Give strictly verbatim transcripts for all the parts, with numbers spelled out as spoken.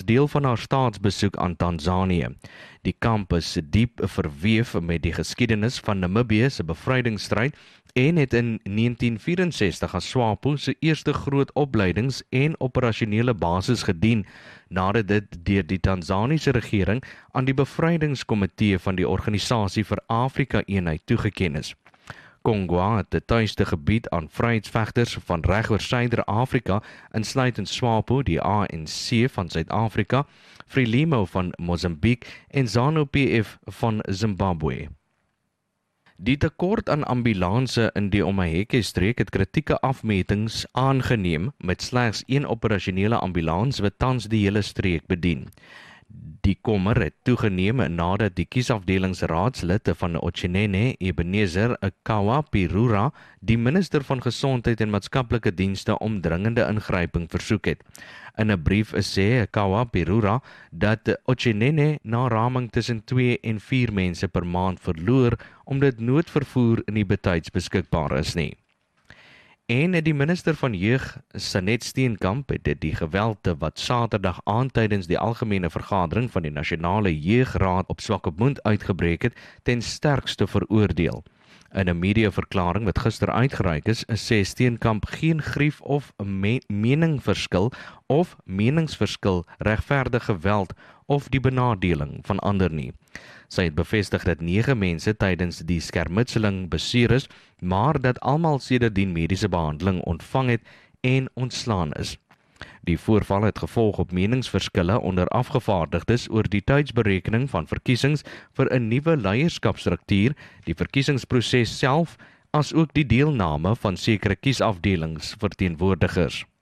deel van haar staatsbesoek aan Tanzanië. Die kamp is diep verweef met die geskiedenis van Namibië se bevrydingsstryd en het in negentien vyf-en-sestig as SWAPO se eerste groot opleidings- en operasionele basis gedien, nadat dit deur die Tanzaniese regering aan die bevrydingskomitee van die Organisasie vir Afrika-eenheid toegeken is. Kongwa het 'n tuiste gebied aan vryheidsvegters van reg oor Suider-Afrika, insluitend SWAPO, die A N C van Suid-Afrika, Frelimo van Mosambiek en ZANU-P F van Zimbabwe. Die tekort aan ambulanse in die Omaheke-streek het kritieke afmetings aangeneem met slegs een operasionele ambulans wat tans die hele streek bedien. Die kommer het toegeneem nadat die kiesafdelingsraadslid van Ochenene, Ebenezer Kawapirura, die minister van Gesondheid en Maatskaplike Dienste om dringende ingryping versoek het. In 'n brief sê Kawapirura dat Ochenene na raming tussen twee en vier mense per maand verloor omdat noodvervoer nie betyds beskikbaar is nie. En die minister van Jeug, Sanet Steenkamp, het die geweld wat Saterdag aand tydens die algemene vergadering van die Nasionale Jeugraad op Swakopmund uitgebreek het, ten sterkste veroordeel. In 'n mediaverklaring wat gister uitgereik is, sê Steenkamp geen grief of me- meningverskil of meningsverskil regverdig geweld of die benadeling van ander nie. Sy het bevestig dat nege mense tydens die skermutseling beseer is, maar dat almal sedertdien mediese behandeling ontvang het en ontslaan is. Die voorval het gevolg op meningsverskille onder afgevaardigdes oor die tydsberekening van verkiesings vir 'n nuwe leierskapsstruktuur, die verkiesingsproses self, as ook die deelname van sekere kiesafdelingsverteenwoordigers.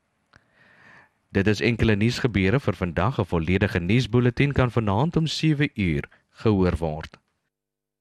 Dit is enkele nuusgebeure vir vandag. 'n volledige nuusbulletin kan vanaand om sewe uur gehoor word.